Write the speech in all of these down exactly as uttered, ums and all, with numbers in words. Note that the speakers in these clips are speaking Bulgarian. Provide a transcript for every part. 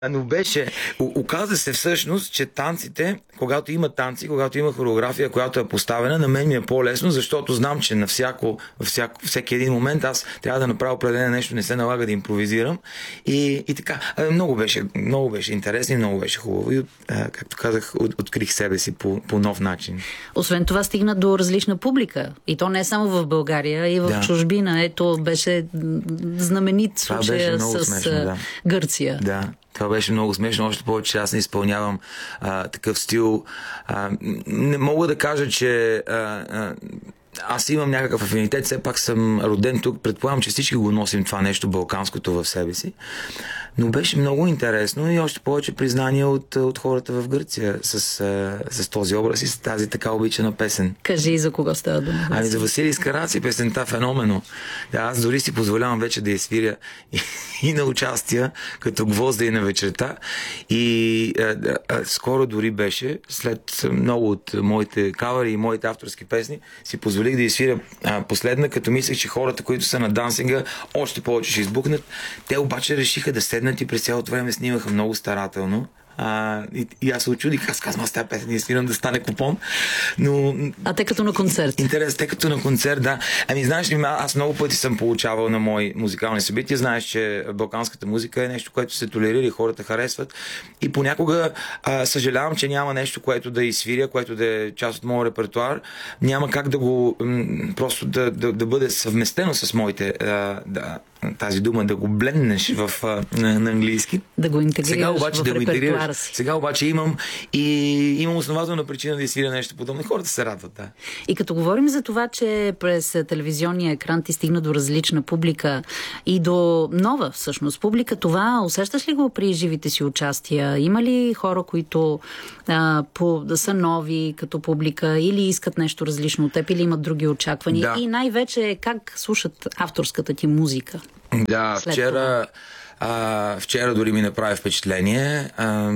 Но беше, оказа се всъщност, че танците, когато има танци, когато има хореография, която е поставена, на мен ми е по-лесно, защото знам, че на всяко, всяко, всеки един момент аз трябва да направя определено нещо, не се налага да импровизирам. И, и така, много беше, много беше интересно и много беше хубаво. И, както казах, от, открих себе си по, по нов начин. Освен това стигна до различна публика. И то не само в България, и в да. чужбина. Ето беше знаменит случая с смешно, да. Гърция. Да. Това беше много смешно, още повече аз не изпълнявам а, такъв стил. А, не мога да кажа, че а, а, аз имам някакъв афинитет, все пак съм роден тук, предполагам, че всички го носим това нещо балканското в себе си. Но беше много интересно и още повече признание от, от хората в Гърция с, с този образ и с тази така обичана песен. Кажи, за кого става дума? Ами за Василий Скараци песента "Феномено". Да, аз дори си позволявам вече да я свиря и, и на участия, като гвозда и на вечерта. И а, а, скоро дори беше, след много от моите кавъри и моите авторски песни, си позволих да я свиря а, последна, като мислех, че хората, които са на дансинга, още повече ще избухнат. Те обаче решиха да седнат и през цялото време снимаха много старателно. А, и, и аз се очудих, аз казвам, аз тази песен не свирам да стане купон. Но... А те като на концерт? Интерес, те като на концерт, да. Ами знаеш ли, аз много пъти съм получавал на мои музикални събития. Знаеш, че балканската музика е нещо, което се толерира и хората харесват. И понякога а, съжалявам, че няма нещо, което да изсвиря, което да е част от моят репертуар. Няма как да го м- просто да, да, да бъде съвместено с моите а, да, тази дума, да го бленднеш в, а, на, на английски. Да го интегрираш Сега обаче в да го интегрираш. си. Сега обаче имам и имам основателна причина да изсвиря нещо подобно. Хората се радват, да. И като говорим за това, че през телевизионния екран ти стигна до различна публика и до нова всъщност публика, това усещаш ли го при живите си участия? Има ли хора, които а, по, да са нови като публика или искат нещо различно от теб, или имат други очаквания? Да. И най-вече как слушат авторската ти музика? Да, вчера А, вчера дори ми направи впечатление, а,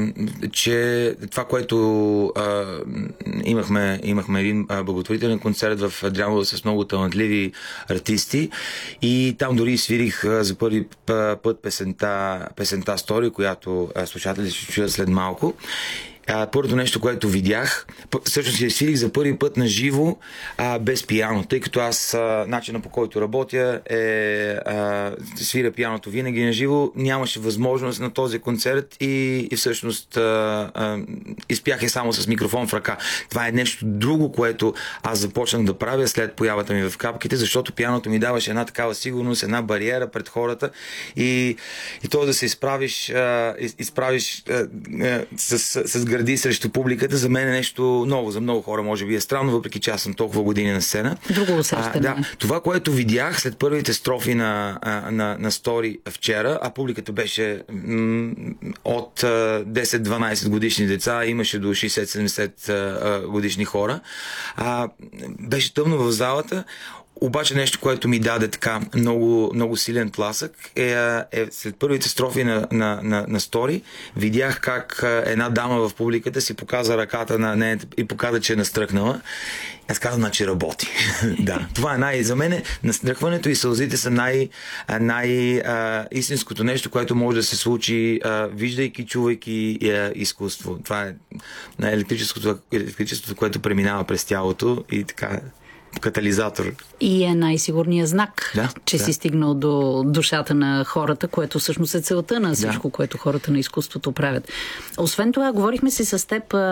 че това, което а, имахме, имахме един а, благотворителен концерт в Дрямово с много талантливи артисти и там дори свирих а, за първи път песента, песента "Story", която а, слушателите ще чуят след малко. А, първото нещо, което видях, всъщност я свирих за първи път на живо, а, без пиано, тъй като аз а, начина, по който работя е а, свиря пианото винаги на живо, нямаше възможност на този концерт и, и всъщност а, а, изпях я само с микрофон в ръка. Това е нещо друго, което аз започнах да правя след появата ми в Капките, защото пианото ми даваше една такава сигурност, една бариера пред хората и, и то да се изправиш, а, изправиш а, а, с, с гърди срещу публиката, за мен е нещо ново. За много хора може би е странно, въпреки че аз съм толкова години на сцена. Друго усещане. Да, това, което видях след първите строфи на, на, на "Story" вчера, а публиката беше м- от десет-дванайсет годишни деца, имаше до шейсет-седемдесет годишни хора. А, беше тъмно в залата. Обаче нещо, което ми даде така много, много силен тласък е, е след първите строфи на, на, на, на "Story", видях как една дама в публиката си показа ръката на нея и показа, че е настръхнала. Аз казвам, значи работи. Да. Това е най... За мен настръхването и сълзите са най... най а, истинското нещо, което може да се случи, а, виждайки, чувайки а, изкуство. Това е електрическото, електричеството, което преминава през тялото и така... катализатор. И е най-сигурният знак, да, че да. си стигнал до душата на хората, което всъщност е целта на всичко, да. което хората на изкуството правят. Освен това, говорихме си с теб